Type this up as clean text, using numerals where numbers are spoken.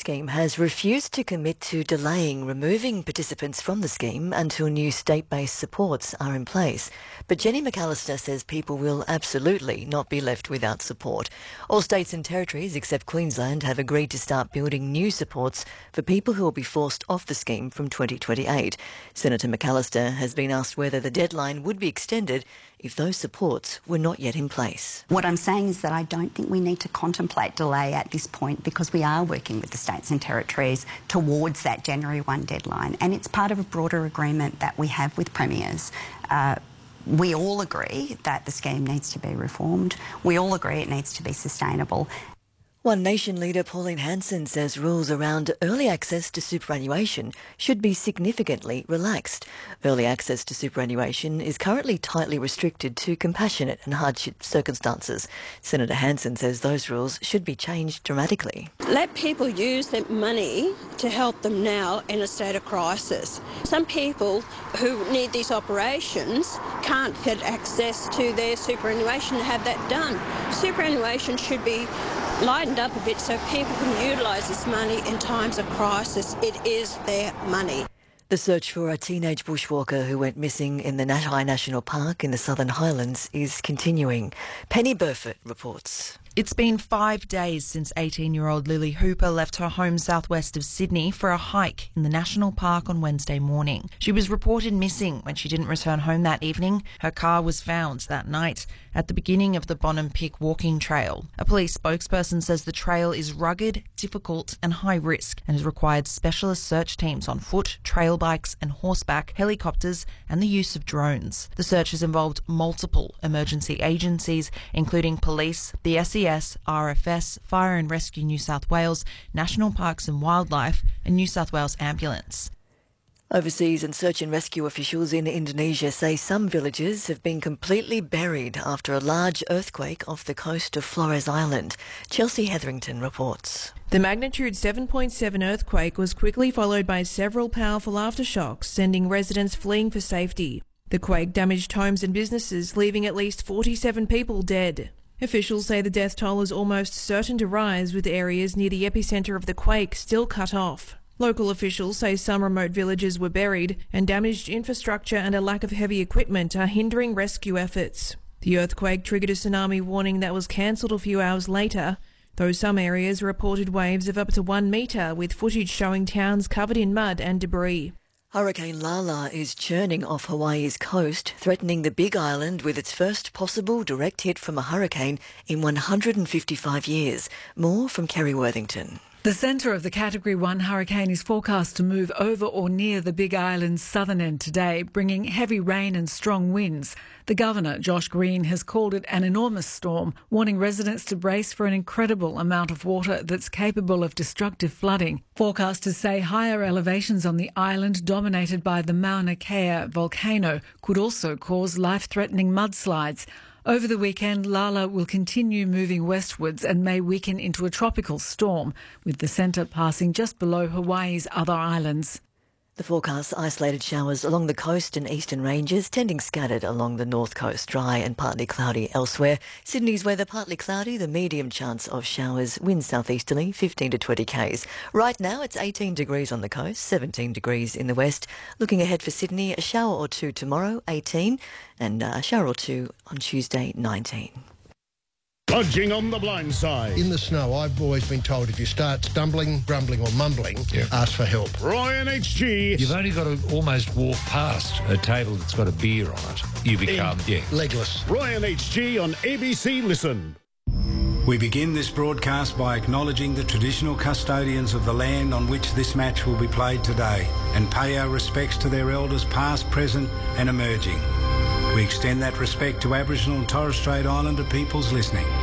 scheme has refused to commit to delaying removing participants from the scheme until new state-based supports are in place. But Jenny McAllister says people will absolutely not be left without support. All states and territories except Queensland have agreed to start building new supports for people who will be forced off the scheme from 2028. Senator McAllister has been asked whether the deadline would be extended if those supports were not yet in place. What I'm saying is that I don't think we need to contemplate delay at this point because we are working with the states and territories towards that January 1 deadline, and it's part of a broader agreement that we have with premiers. We all agree that the scheme needs to be reformed. We all agree it needs to be sustainable. One Nation leader, Pauline Hanson, says rules around early access to superannuation should be significantly relaxed. Early access to superannuation is currently tightly restricted to compassionate and hardship circumstances. Senator Hanson says those rules should be changed dramatically. Let people use their money to help them now in a state of crisis. Some people who need these operations can't get access to their superannuation and have that done. Superannuation should be lightened up a bit so people can utilise this money in times of crisis. It is their money. The search for a teenage bushwalker who went missing in the Natai National Park in the Southern Highlands is continuing. Penny Burford reports. It's been 5 days since 18-year-old Lily Hooper left her home southwest of Sydney for a hike in the National Park on Wednesday morning. She was reported missing when she didn't return home that evening. Her car was found that night at the beginning of the Bonham Pick walking trail. A police spokesperson says the trail is rugged, difficult and high risk and has required specialist search teams on foot, trail bikes and horseback, helicopters and the use of drones. The search has involved multiple emergency agencies, including police, the SES, RFS, Fire and Rescue New South Wales, National Parks and Wildlife and New South Wales Ambulance. Overseas and search and rescue officials in Indonesia say some villages have been completely buried after a large earthquake off the coast of Flores Island. Chelsea Hetherington reports. The magnitude 7.7 earthquake was quickly followed by several powerful aftershocks, sending residents fleeing for safety. The quake damaged homes and businesses, leaving at least 47 people dead. Officials say the death toll is almost certain to rise, with areas near the epicentre of the quake still cut off. Local officials say some remote villages were buried and damaged infrastructure and a lack of heavy equipment are hindering rescue efforts. The earthquake triggered a tsunami warning that was cancelled a few hours later, though some areas reported waves of up to 1 metre, with footage showing towns covered in mud and debris. Hurricane Lala is churning off Hawaii's coast, threatening the Big Island with its first possible direct hit from a hurricane in 155 years. More from Kerry Worthington. The centre of the Category 1 hurricane is forecast to move over or near the Big Island's southern end today, bringing heavy rain and strong winds. The Governor, Josh Green, has called it an enormous storm, warning residents to brace for an incredible amount of water that's capable of destructive flooding. Forecasters say higher elevations on the island, dominated by the Mauna Kea volcano, could also cause life-threatening mudslides. Over the weekend, Lala will continue moving westwards and may weaken into a tropical storm, with the centre passing just below Hawaii's other islands. The forecast: isolated showers along the coast and eastern ranges, tending scattered along the north coast, dry and partly cloudy elsewhere. Sydney's weather: partly cloudy, the medium chance of showers, winds southeasterly 15 to 20 k's. Right now it's 18 degrees on the coast, 17 degrees in the west. Looking ahead for Sydney, a shower or two tomorrow, 18, and a shower or two on Tuesday, 19. Lodging on the blind side. In the snow, I've always been told if you start stumbling, grumbling or mumbling, ask for help. Roy and HG. You've only got to almost walk past a table that's got a beer on it. You become, legless. Roy and HG on ABC Listen. We begin this broadcast by acknowledging the traditional custodians of the land on which this match will be played today and pay our respects to their elders past, present and emerging. We extend that respect to Aboriginal and Torres Strait Islander peoples listening.